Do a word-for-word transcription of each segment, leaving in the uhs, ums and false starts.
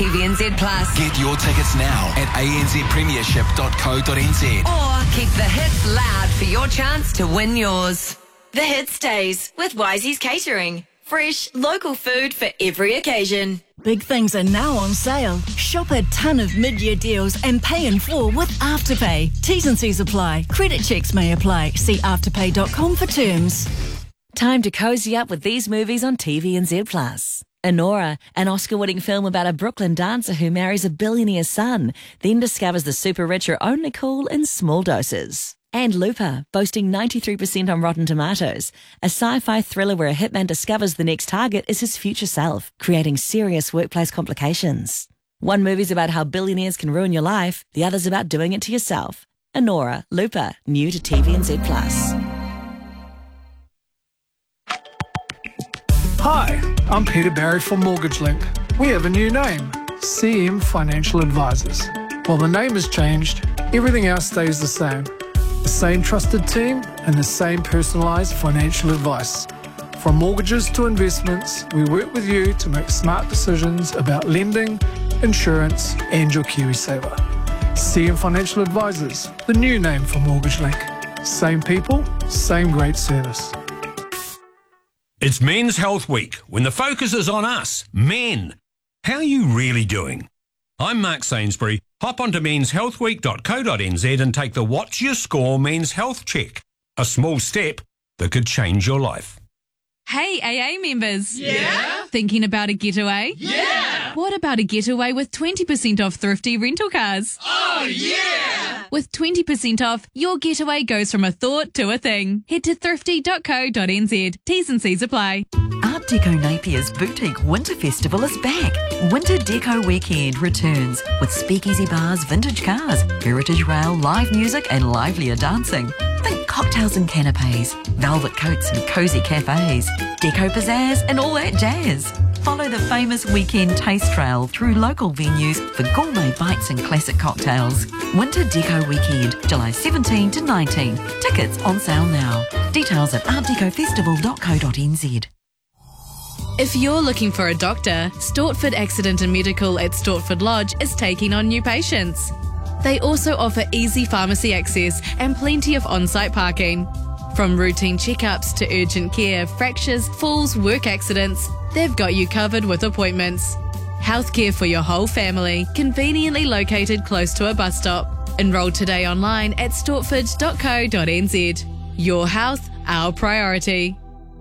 T V N Z Plus. Get your tickets now at a n z premiership dot co dot n z. Or keep the hits loud for your chance to win yours. The Hits Days with Wisey's Catering. Fresh, local food for every occasion. Big things are now on sale. Shop a ton of mid-year deals and pay in full with Afterpay. T's and C's apply. Credit checks may apply. See afterpay dot com for terms. Time to cozy up with these movies on T V N Z Plus. Enora, an Oscar-winning film about a Brooklyn dancer who marries a billionaire's son, then discovers the super rich are only cool in small doses. And Looper, boasting ninety-three percent on Rotten Tomatoes, a sci-fi thriller where a hitman discovers the next target is his future self, creating serious workplace complications. One movie's about how billionaires can ruin your life, the other's about doing it to yourself. Enora, Looper, new to T V N Z Plus. Hi, I'm Peter Barry from Mortgage Link. We have a new name, C M Financial Advisors. While the name has changed, everything else stays the same. The same trusted team and the same personalised financial advice. From mortgages to investments, we work with you to make smart decisions about lending, insurance and your KiwiSaver. C M Financial Advisors, the new name for Mortgage Link. Same people, same great service. It's Men's Health Week, when the focus is on us, men. How are you really doing? I'm Mark Sainsbury. Hop onto mens health week dot co dot n z and take the What's Your Score Men's Health Check. A small step that could change your life. Hey, A A members. Yeah? Thinking about a getaway? Yeah! What about a getaway with twenty percent off thrifty rental cars? Oh, yeah! With twenty percent off, your getaway goes from a thought to a thing. Head to thrifty dot co dot n z. T's and C's apply. Art Deco Napier's Boutique Winter Festival is back. Winter Deco Weekend returns with speakeasy bars, vintage cars, heritage rail, live music and livelier dancing. Think cocktails and canapes, velvet coats and cosy cafes, deco pizzazz and all that jazz. Follow the famous weekend taste trail through local venues for gourmet bites and classic cocktails. Winter Deco Weekend, July seventeenth to nineteenth. Tickets on sale now. Details at art deco festival dot co dot n z. If you're looking for a doctor, Stortford Accident and Medical at Stortford Lodge is taking on new patients. They also offer easy pharmacy access and plenty of on-site parking. From routine checkups to urgent care, fractures, falls, work accidents, they've got you covered with appointments. Healthcare for your whole family, conveniently located close to a bus stop. Enroll today online at stortford dot co dot n z. Your health, our priority.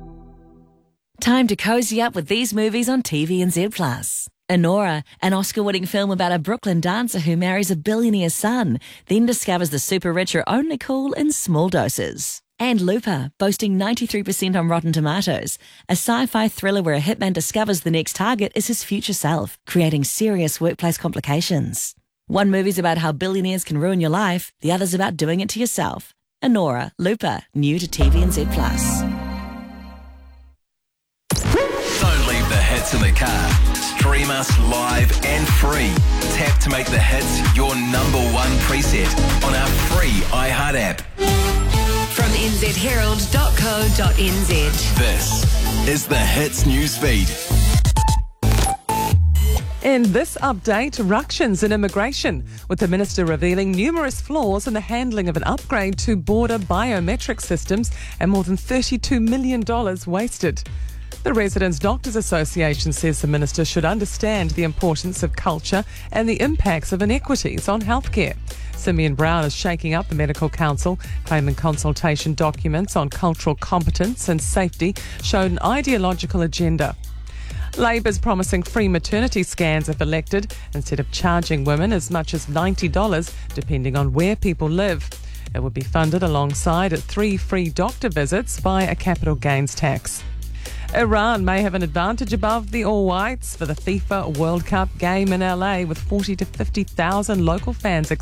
Time to cozy up with these movies on T V N Z Plus. Enora, an Oscar-winning film about a Brooklyn dancer who marries a billionaire's son, then discovers the super rich are only cool in small doses. And Looper, boasting ninety-three percent on Rotten Tomatoes, a sci-fi thriller where a hitman discovers the next target is his future self, creating serious workplace complications. One movie's about how billionaires can ruin your life, the other's about doing it to yourself. Enora, Looper, new to T V N Z Plus. Don't leave the hits in the car. Stream us live and free. Tap to make the hits your number one preset on our free iHeart app. From n z herald dot co dot n z. This is the Hits Newsfeed. In this update, ructions in immigration, with the Minister revealing numerous flaws in the handling of an upgrade to border biometric systems and more than thirty-two million dollars wasted. The Residents Doctors Association says the Minister should understand the importance of culture and the impacts of inequities on healthcare. Simeon Brown is shaking up the Medical Council, claiming consultation documents on cultural competence and safety showed an ideological agenda. Labor's promising free maternity scans if elected, instead of charging women as much as ninety dollars, depending on where people live. It would be funded alongside three free doctor visits by a capital gains tax. Iran may have an advantage above the All Whites for the FIFA World Cup game in L A, with forty to fifty thousand local fans